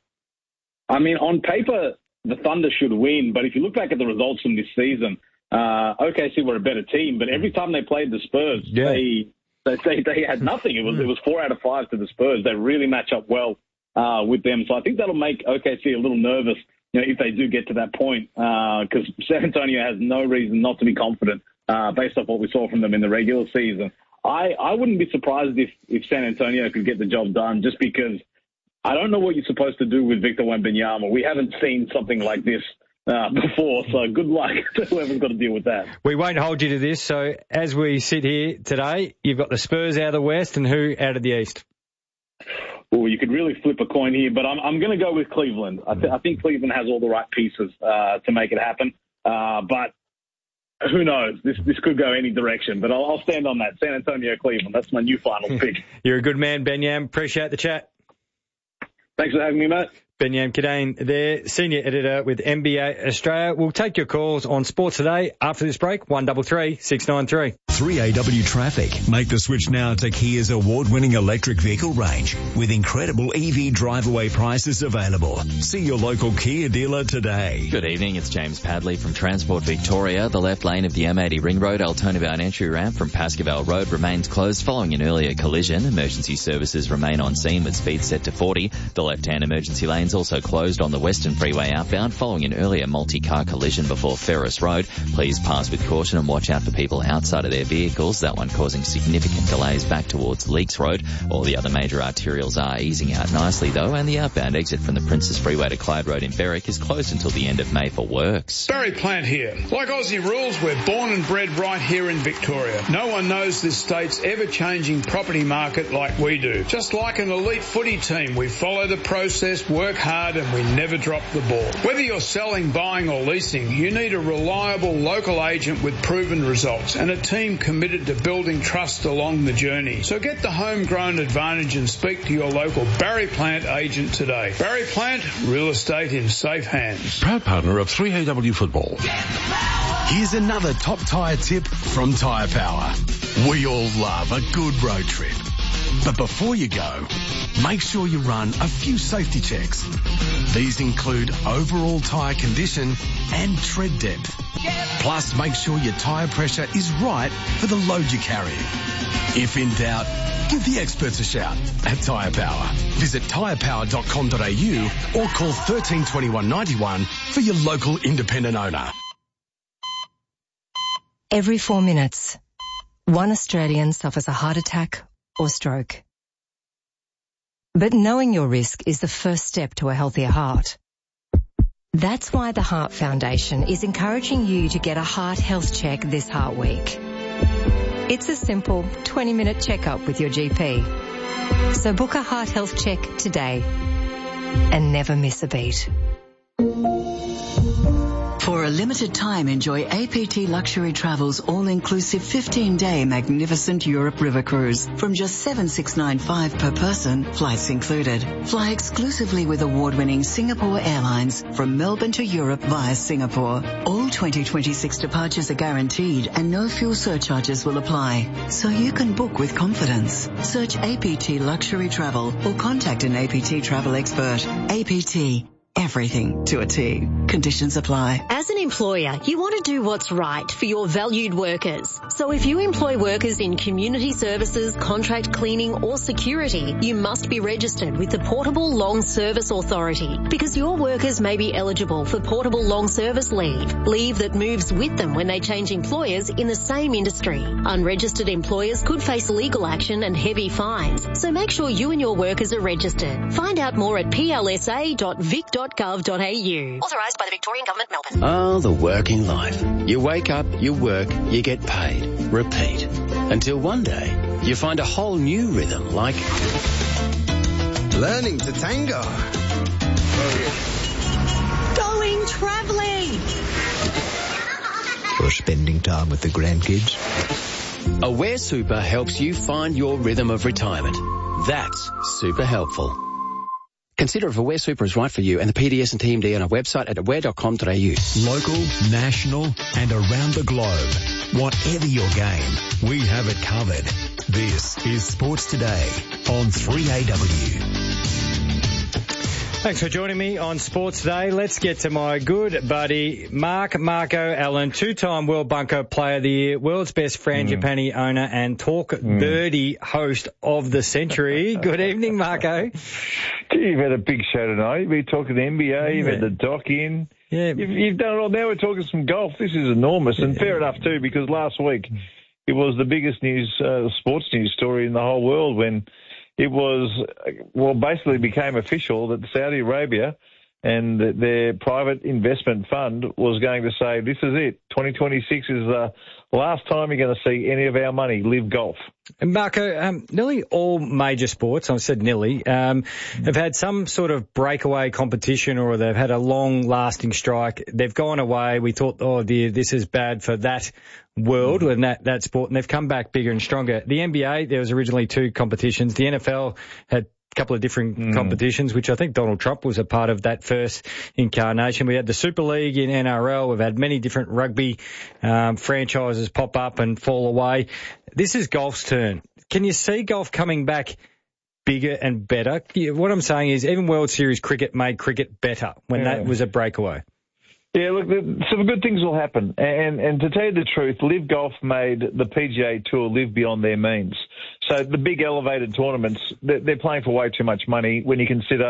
I mean, on paper, the Thunder should win, but if you look back at the results from this season, uh, O K C were a better team, but every time they played the Spurs, yeah. they, they they they had nothing. It was it was four out of five to the Spurs. They really match up well uh, with them, so I think that'll make O K C a little nervous, you know, if they do get to that point, because uh, San Antonio has no reason not to be confident uh, based off what we saw from them in the regular season. I, I wouldn't be surprised if, if San Antonio could get the job done, just because I don't know what you're supposed to do with Victor Wembanyama. We haven't seen something like this uh, before, so good luck to whoever's got to deal with that. We won't hold you to this. So as we sit here today, you've got the Spurs out of the West and who out of the East? Well, you could really flip a coin here, but I'm, I'm going to go with Cleveland. I, th- I think Cleveland has all the right pieces uh, to make it happen, uh, but who knows? This this could go any direction, but I'll, I'll stand on that. San Antonio, Cleveland. That's my new final pick. You're a good man, Benyam. Appreciate the chat. Thanks for having me, mate. Benyam Kadane there, Senior Editor with N B A Australia. We'll take your calls on Sports Today after this break, one three three, six nine three. three A W Traffic. Make the switch now to Kia's award-winning electric vehicle range with incredible E V drive-away prices available. See your local Kia dealer today. Good evening, it's James Padley from Transport Victoria. The left lane of the M eighty Ring Road Altona-bound entry ramp from Pascoe Road remains closed following an earlier collision. Emergency services remain on scene with speed set to forty. The left-hand emergency lanes lanes also closed on the Western Freeway outbound following an earlier multi-car collision before Ferris Road. Please pass with caution and watch out for people outside of their vehicles. That one causing significant delays back towards Leaks Road. All the other major arterials are easing out nicely though, and the outbound exit from the Princes Freeway to Clyde Road in Berwick is closed until the end of May for works. Barry Plant here. Like Aussie rules, we're born and bred right here in Victoria. No one knows this state's ever-changing property market like we do. Just like an elite footy team, we follow the process, work hard, and we never drop the ball. Whether you're selling, buying or leasing, you need a reliable local agent with proven results and a team committed to building trust along the journey. So get the homegrown advantage and speak to your local Barry Plant agent today. Barry Plant, real estate in safe hands. Proud partner of three A W Football. Here's another top tyre tip from Tyre Power. We all love a good road trip. But before you go, make sure you run a few safety checks. These include overall tyre condition and tread depth. Plus, make sure your tyre pressure is right for the load you're carrying. If in doubt, give the experts a shout at Tyre Power. Visit tyre power dot com dot a u or call one three two one, nine one for your local independent owner. Every four minutes, one Australian suffers a heart attack or stroke. But knowing your risk is the first step to a healthier heart. That's why the Heart Foundation is encouraging you to get a heart health check this Heart Week. It's a simple twenty minute checkup with your G P. So book a heart health check today and never miss a beat. For a limited time, enjoy A P T Luxury Travel's all-inclusive fifteen day magnificent Europe river cruise from just seven thousand six hundred ninety-five dollars per person, flights included. Fly exclusively with award-winning Singapore Airlines from Melbourne to Europe via Singapore. All twenty twenty-six departures are guaranteed and no fuel surcharges will apply, so you can book with confidence. Search A P T Luxury Travel or contact an A P T travel expert. A P T. Everything to a T. Conditions apply. As an employer, you want to do what's right for your valued workers. So if you employ workers in community services, contract cleaning or security, you must be registered with the Portable Long Service Authority because your workers may be eligible for Portable Long Service Leave, leave that moves with them when they change employers in the same industry. Unregistered employers could face legal action and heavy fines, so make sure you and your workers are registered. Find out more at p l s a dot vic dot gov dot a u. Authorised by the Victorian Government, Melbourne. Oh, the working life. You wake up, you work, you get paid. Repeat. Until one day, you find a whole new rhythm like... learning to tango. Going travelling. Or spending time with the grandkids. Aware Super helps you find your rhythm of retirement. That's super helpful. Consider if Aware Super is right for you and the P D S and T M D on our website at aware dot com dot a u. Local, national and around the globe. Whatever your game, we have it covered. This is Sports Today on three A W. Thanks for joining me on Sports Today. Let's get to my good buddy, Mark Marco Allen, two-time World Bunker Player of the Year, world's best Frangipani mm. owner and Talk mm. Birdie host of the century. Good evening, Marco. You've had a big show tonight. You've been talking N B A, you've yeah. had the doc in. Yeah. You've, you've done it all. Now we're talking some golf. This is enormous, and yeah. fair enough too, because last week it was the biggest news, uh, sports news story in the whole world when it was, well, basically became official that Saudi Arabia and their private investment fund was going to say, this is it. twenty twenty-six is the last time you're going to see any of our money live golf. And Marco, um, nearly all major sports, I said nearly, um, have had some sort of breakaway competition or they've had a long-lasting strike. They've gone away. We thought, oh, dear, this is bad for that world and that, that sport, and they've come back bigger and stronger. The N B A, there was originally two competitions. The N F L had a couple of different mm. competitions, which I think Donald Trump was a part of that first incarnation. We had the Super League in N R L. We've had many different rugby um, franchises pop up and fall away. This is golf's turn. Can you see golf coming back bigger and better? What I'm saying is even World Series cricket made cricket better when yeah. that was a breakaway. Yeah, look, some good things will happen. And, and to tell you the truth, Live Golf made the P G A Tour live beyond their means. So the big elevated tournaments, they're playing for way too much money when you consider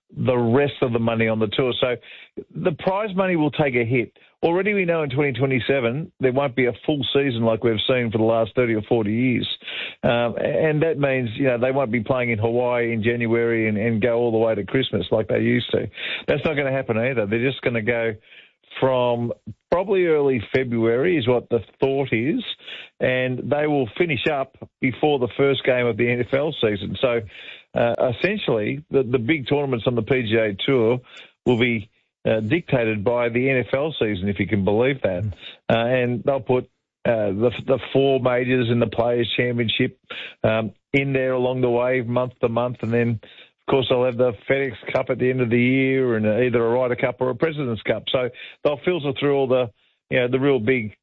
the rest of the money on the tour. So the prize money will take a hit. Already we know in twenty twenty-seven there won't be a full season like we've seen for the last thirty or forty years. Um, and that means, you know, they won't be playing in Hawaii in January and, and go all the way to Christmas like they used to. That's not going to happen either. They're just going to go from probably early February is what the thought is, and they will finish up before the first game of the N F L season. So uh, essentially the, the big tournaments on the P G A Tour will be uh, dictated by the N F L season, if you can believe that. Uh, and they'll put uh, the, the four majors in the Players' Championship um, in there along the way, month to month, and then of course, they'll have the FedEx Cup at the end of the year and either a Ryder Cup or a President's Cup. So they'll filter through all the, you know, the real big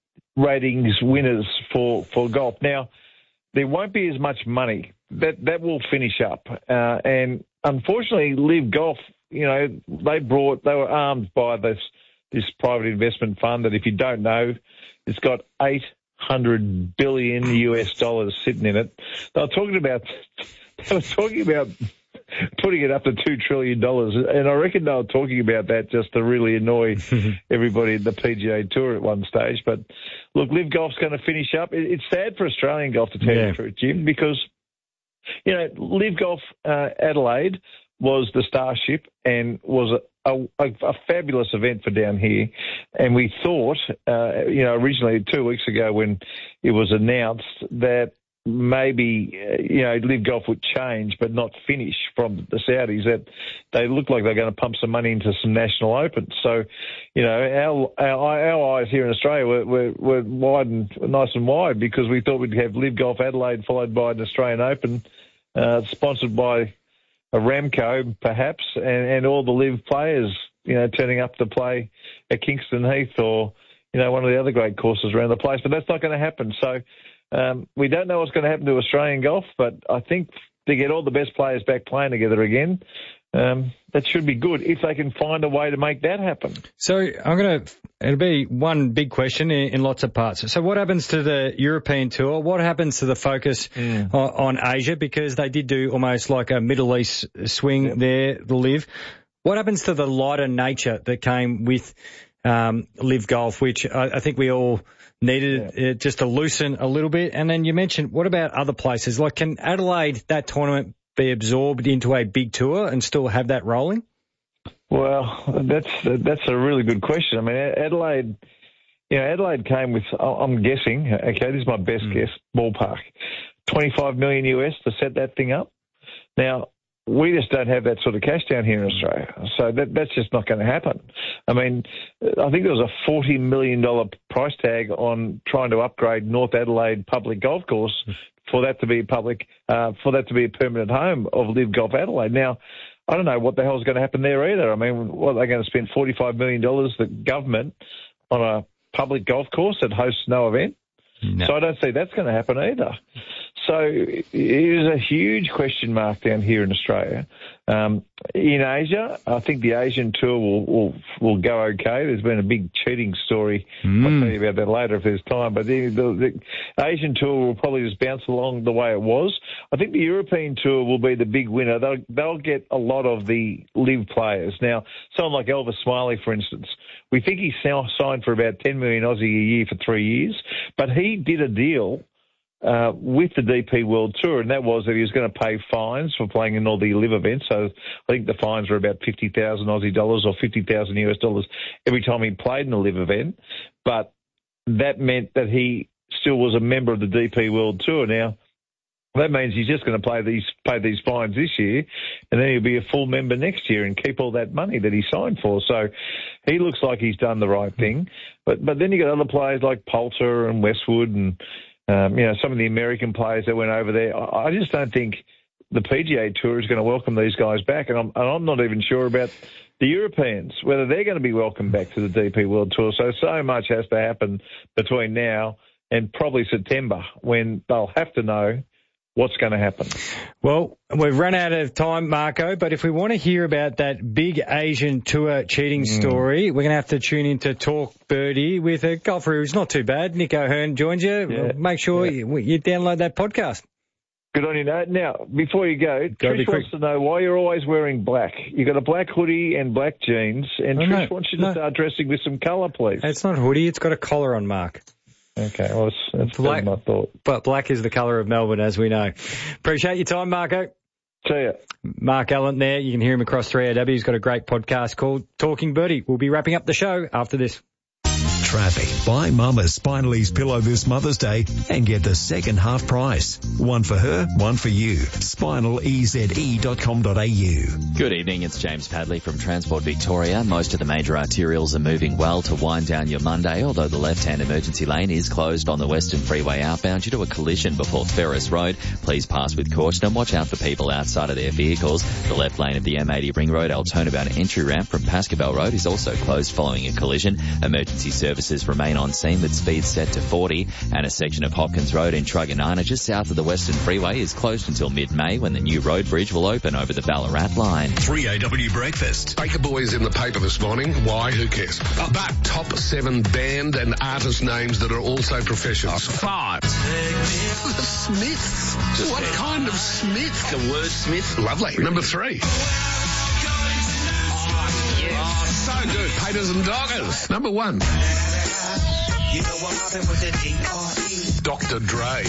ratings winners for, for golf. Now, there won't be as much money. That that will finish up. Uh, and unfortunately, Live Golf, you know, they brought, they were armed by this, this private investment fund that, if you don't know, it's got eight hundred billion U S dollars sitting in it. They were talking about, they were talking about putting it up to two trillion dollars. And I reckon they were talking about that just to really annoy everybody at the P G A Tour at one stage. But look, Live Golf's going to finish up. It's sad for Australian golf, to tell Yeah. you the truth, Jim, because, you know, Live Golf uh, Adelaide was the starship and was a, a, a fabulous event for down here. And we thought, uh, you know, originally two weeks ago when it was announced that maybe, uh, you know, Live Golf would change but not finish from the Saudis, that they look like they're going to pump some money into some national opens. So, you know, our our, our eyes here in Australia were, were, were wide and nice and wide, because we thought we'd have Live Golf Adelaide followed by an Australian Open uh, sponsored by Aramco, perhaps, and, and all the Live players, you know, turning up to play at Kingston Heath or, you know, one of the other great courses around the place. But that's not going to happen. So um, we don't know what's going to happen to Australian golf, but I think to get all the best players back playing together again, um, that should be good if they can find a way to make that happen. So I'm going to, it'll be one big question in, in lots of parts. So what happens to the European Tour? What happens to the focus Mm. on, on Asia? Because they did do almost like a Middle East swing Yep. there, the Live. What happens to the lighter nature that came with um, Live Golf, which I, I think we all needed Yeah. uh, just to loosen a little bit? And then you mentioned, what about other places? Like, can Adelaide, that tournament, be absorbed into a big tour and still have that rolling? Well, that's that's a really good question. I mean, Adelaide, you know, Adelaide came with, I'm guessing, okay, this is my best Mm. guess, ballpark, twenty-five million U S to set that thing up. Now, we just don't have that sort of cash down here in Australia, so that that's just not going to happen. I mean, I think there was a forty million dollars price tag on trying to upgrade North Adelaide Public Golf Course for that to be public, uh, for that to be a permanent home of Live Golf Adelaide. Now, I don't know what the hell's going to happen there either. I mean, what, are they going to spend forty-five million dollars, the government, on a public golf course that hosts no event? No. So I don't see that's going to happen either. So it is a huge question mark down here in Australia. Um, in Asia, I think the Asian Tour will, will will go okay. There's been a big cheating story. Mm. I'll tell you about that later if there's time. But the, the, the Asian Tour will probably just bounce along the way it was. I think the European Tour will be the big winner. They'll, they'll get a lot of the Live players. Now, someone like Elvis Smiley, for instance, we think he's signed for about ten million Aussie a year for three years, but he did a deal Uh, with the D P World Tour, and that was that he was going to pay fines for playing in all the Live events. So I think the fines were about fifty thousand Aussie dollars or fifty thousand U S dollars every time he played in a Live event. But that meant that he still was a member of the D P World Tour. Now, that means he's just going to pay these pay these fines this year, and then he'll be a full member next year and keep all that money that he signed for. So he looks like he's done the right thing. But but then you got other players like Poulter and Westwood and Um, you know, some of the American players that went over there. I, I just don't think the P G A Tour is going to welcome these guys back. And I'm, and I'm not even sure about the Europeans, whether they're going to be welcomed back to the D P World Tour. So, so much has to happen between now and probably September when they'll have to know what's going to happen. Well, we've run out of time, Marco, but if we want to hear about that big Asian Tour cheating Mm. story, we're going to have to tune in to Talk Birdie with a golfer who's not too bad. Nick O'Hearn joins you. Yeah. Make sure Yeah. you, you download that podcast. Good on you, Nate. Now, before you go, Go Trish wants to know why you're always wearing black. You got a black hoodie and black jeans, and Oh, Trish no, wants you no. to start dressing with some colour, please. It's not a hoodie, it's got a collar on, Mark. Okay, well, it's, that's Black- better than I thought. But black is the colour of Melbourne, as we know. Appreciate your time, Marco. See ya. Mark Allen there. You can hear him across three A W. He's got a great podcast called Talking Birdie. We'll be wrapping up the show after this. Traffic. Buy Mum a Spinalese pillow this Mother's Day and get the second half price. One for her, one for you. spinal e z e dot com dot a u. Good evening, it's James Padley from Transport Victoria. Most of the major arterials are moving well to wind down your Monday, although the left-hand emergency lane is closed on the Western Freeway outbound due to a collision before Ferris Road. Please pass with caution and watch out for people outside of their vehicles. The left lane of the M eighty Ring Road Altona-bound entry ramp from Pascoe Road is also closed following a collision. Emergency services remain on scene with speeds set to forty, and a section of Hopkins Road in Truganina just south of the Western Freeway is closed until mid-May when the new road bridge will open over the Ballarat line. three A W Breakfast. Baker Boys in the paper this morning. Why? Who cares? But top seven band and artist names that are also professionals. Five. The Smiths. What kind of Smith? The word Smith. Lovely. Number three. Oh, so good. Painters and Doggers. Number one. Doctor Dre.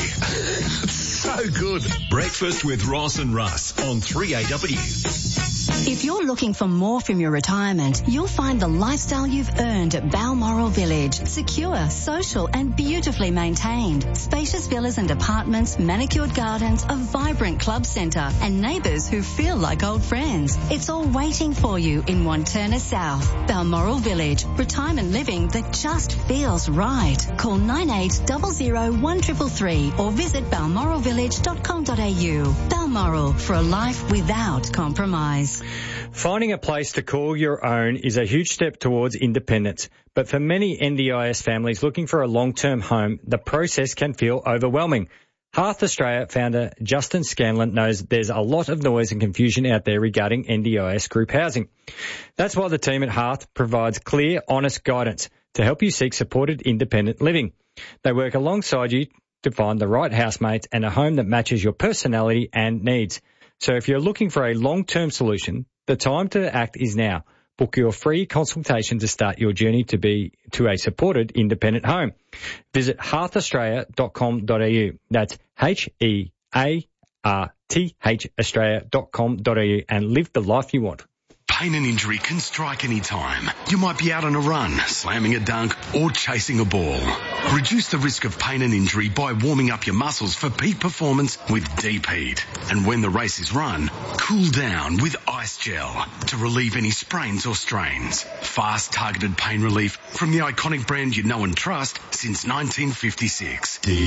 So good. Breakfast with Ross and Russ on three A W. If you're looking for more from your retirement, you'll find the lifestyle you've earned at Balmoral Village. Secure, social and beautifully maintained. Spacious villas and apartments, manicured gardens, a vibrant club centre and neighbours who feel like old friends. It's all waiting for you in Wantirna South. Balmoral Village. Retirement living that just feels right. Call nine eight zero zero one three three three or visit balmoral village dot com dot a u. Balmoral, for a life without compromise. Finding a place to call your own is a huge step towards independence, but for many N D I S families looking for a long-term home, the process can feel overwhelming. Hearth Australia founder Justin Scanlon knows there's a lot of noise and confusion out there regarding N D I S group housing. That's why the team at Hearth provides clear, honest guidance to help you seek supported independent living. They work alongside you to find the right housemates and a home that matches your personality and needs. So if you're looking for a long-term solution, the time to act is now. Book your free consultation to start your journey to be to a supported independent home. Visit hearth australia dot com dot a u. That's H E A R T H Australia dot com dot a u and live the life you want. Pain and injury can strike any time. You might be out on a run, slamming a dunk, or chasing a ball. Reduce the risk of pain and injury by warming up your muscles for peak performance with Deep Heat. And when the race is run, cool down with Ice Gel to relieve any sprains or strains. Fast, targeted pain relief from the iconic brand you know and trust since nineteen fifty-six. Deep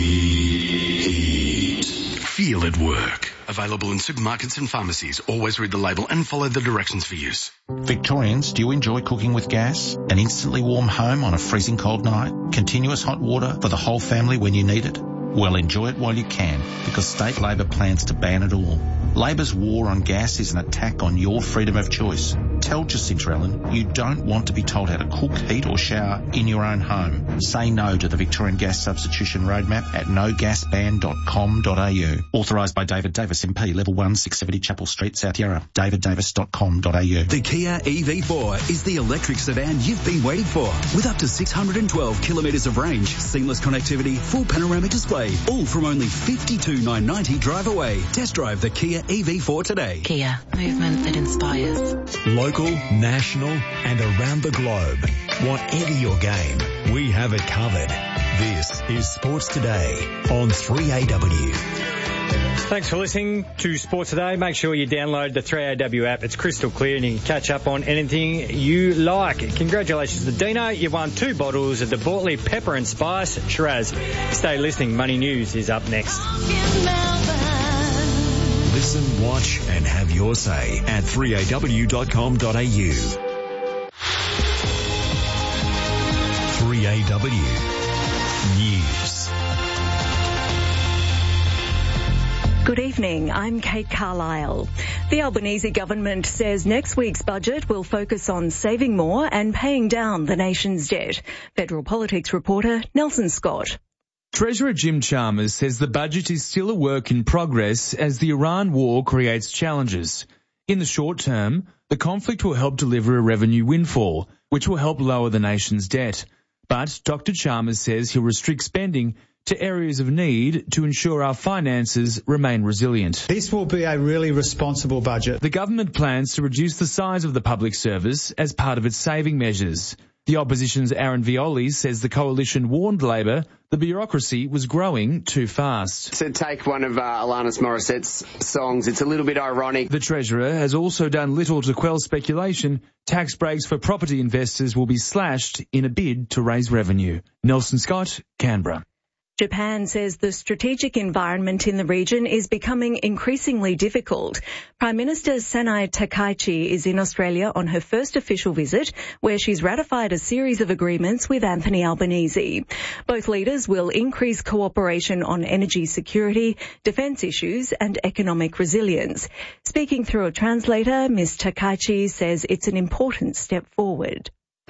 Heat. Feel it work. Available in supermarkets and pharmacies. Always read the label and follow the directions for use. Victorians, do you enjoy cooking with gas? An instantly warm home on a freezing cold night? Continuous hot water for the whole family when you need it? Well, enjoy it while you can, because State Labor plans to ban it all. Labor's war on gas is an attack on your freedom of choice. Tell Jacinta Allen you don't want to be told how to cook, heat or shower in your own home. Say no to the Victorian Gas Substitution Roadmap at no gas ban dot com dot a u. Authorised by David Davis M P, Level one, six seventy Chapel Street, South Yarra. david davis dot com dot a u. The Kia E V four is the electric sedan you've been waiting for. With up to six hundred twelve kilometres of range, seamless connectivity, full panoramic display, all from only fifty-two thousand nine hundred ninety drive away. Test drive the Kia E V four today. Kia, movement that inspires. Local, national and around the globe. Whatever your game, we have it covered. This is Sports Today on three A W. Thanks for listening to Sports Today. Make sure you download the three A W app. It's crystal clear and you can catch up on anything you like. Congratulations to Dino. You've won two bottles of the Bortley Pepper and Spice Shiraz. Stay listening. Money News is up next. Listen, watch and have your say at three A W dot com dot a u. three A W News. Good evening, I'm Kate Carlisle. The Albanese government says next week's budget will focus on saving more and paying down the nation's debt. Federal Politics reporter Nelson Scott. Treasurer Jim Chalmers says the budget is still a work in progress as the Iran war creates challenges. In the short term, the conflict will help deliver a revenue windfall, which will help lower the nation's debt. But Doctor Chalmers says he'll restrict spending to areas of need to ensure our finances remain resilient. This will be a really responsible budget. The government plans to reduce the size of the public service as part of its saving measures. The opposition's Aaron Violi says the coalition warned Labor the bureaucracy was growing too fast. To take one of uh, Alanis Morissette's songs, it's a little bit ironic. The Treasurer has also done little to quell speculation. Tax breaks for property investors will be slashed in a bid to raise revenue. Nelson Scott, Canberra. Japan says the strategic environment in the region is becoming increasingly difficult. Prime Minister Sanai Takaichi is in Australia on her first official visit, where she's ratified a series of agreements with Anthony Albanese. Both leaders will increase cooperation on energy security, defence issues and economic resilience. Speaking through a translator, Miz Takaichi says it's an important step forward.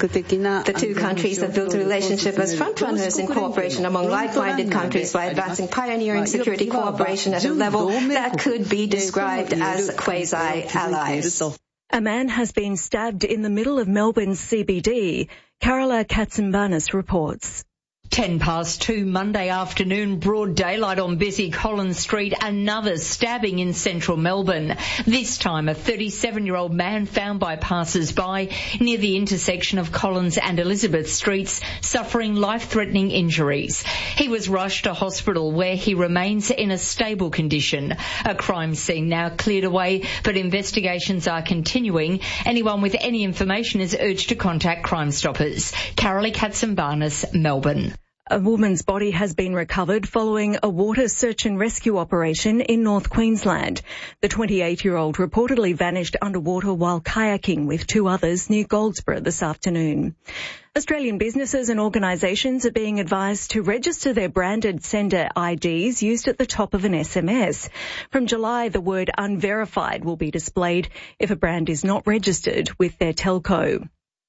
The two countries have built a relationship as frontrunners in cooperation among like-minded countries by advancing pioneering security cooperation at a level that could be described as quasi-allies. A man has been stabbed in the middle of Melbourne's C B D. Carola Katsimbanis reports. Ten past two Monday afternoon, broad daylight on busy Collins Street, another stabbing in central Melbourne. This time a thirty-seven-year-old man found by passers-by near the intersection of Collins and Elizabeth Streets, suffering life-threatening injuries. He was rushed to hospital where he remains in a stable condition. A crime scene now cleared away, but investigations are continuing. Anyone with any information is urged to contact Crime Stoppers. Carolee Katsimbanis, Melbourne. A woman's body has been recovered following a water search and rescue operation in North Queensland. The twenty-eight-year-old reportedly vanished underwater while kayaking with two others near Goldsboro this afternoon. Australian businesses and organisations are being advised to register their branded sender I Ds used at the top of an S M S. From July, the word unverified will be displayed if a brand is not registered with their telco.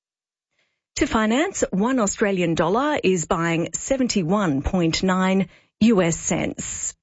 To finance, one Australian dollar is buying seventy-one point nine U S cents.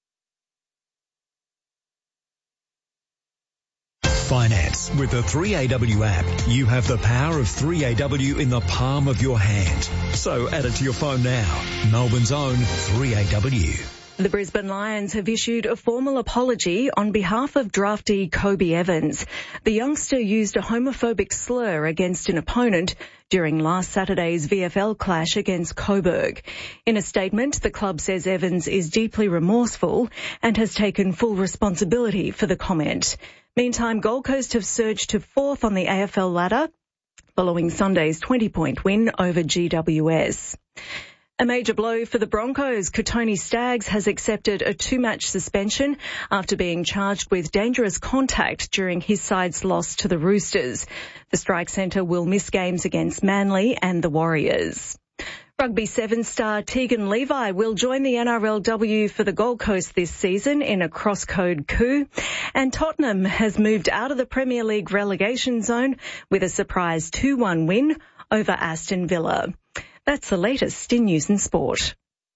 Finance with the three A W app. You have the power of three A W in the palm of your hand. So add it to your phone now. Melbourne's own three A W. The Brisbane Lions have issued a formal apology on behalf of draftee Kobe Evans. The youngster used a homophobic slur against an opponent during last Saturday's V F L clash against Coburg. In a statement, the club says Evans is deeply remorseful and has taken full responsibility for the comment. Meantime, Gold Coast have surged to fourth on the A F L ladder following Sunday's twenty-point win over G W S. A major blow for the Broncos. Kotoni Staggs has accepted a two-match suspension after being charged with dangerous contact during his side's loss to the Roosters. The strike centre will miss games against Manly and the Warriors. Rugby Sevens star Tegan Levi will join the N R L W for the Gold Coast this season in a cross-code coup. And Tottenham has moved out of the Premier League relegation zone with a surprise two one win over Aston Villa. That's the latest in news and sport.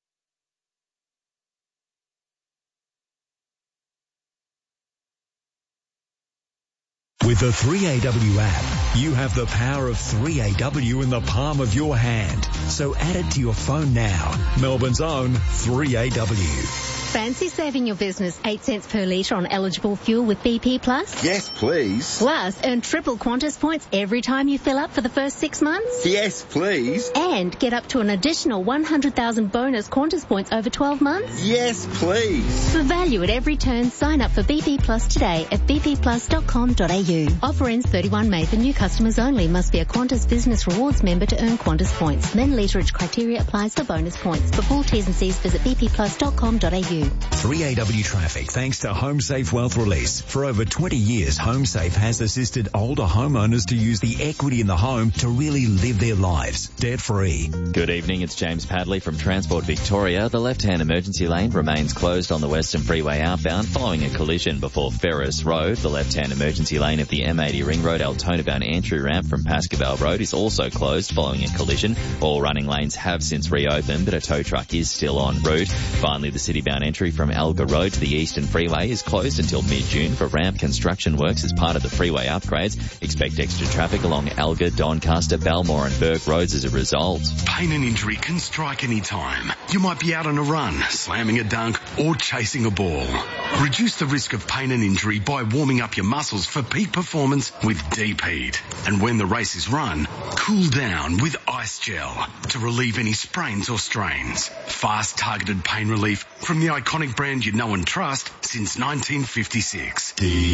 With the three A W app, you have the power of three A W in the palm of your hand. So add it to your phone now. Melbourne's own three A W. Fancy saving your business eight cents per litre on eligible fuel with B P Plus? Yes, please. Plus, earn triple Qantas points every time you fill up for the first six months? Yes, please. And get up to an additional one hundred thousand bonus Qantas points over twelve months? Yes, please. For value at every turn, sign up for B P Plus today at b p plus dot com dot a u. Offer ends thirty-first of May for new customers only. Must be a Qantas Business Rewards member to earn Qantas points. Then literage criteria applies for bonus points. For full T's and C's, visit b p plus dot com dot a u. three A W Traffic, thanks to HomeSafe Wealth Release. For over twenty years, HomeSafe has assisted older homeowners to use the equity in the home to really live their lives debt-free. Good evening, it's James Padley from Transport Victoria. The left-hand emergency lane remains closed on the Western Freeway outbound following a collision before Ferris Road. The left-hand emergency lane of the M eighty Ring Road Altona-bound entry ramp from Pascoe Road is also closed following a collision. All running lanes have since reopened, but a tow truck is still en route. Finally, the city-bound entry from Alga Road to the Eastern Freeway is closed until mid-June for ramp construction works as part of the freeway upgrades. Expect extra traffic along Alga, Doncaster, Balmore and Burke Roads as a result. Pain and injury can strike any time. You might be out on a run, slamming a dunk or chasing a ball. Reduce the risk of pain and injury by warming up your muscles for peak performance with Deep Heat. And when the race is run, cool down with Ice Gel to relieve any sprains or strains. Fast targeted pain relief from the iconic brand you know and trust since nineteen fifty-six. Deep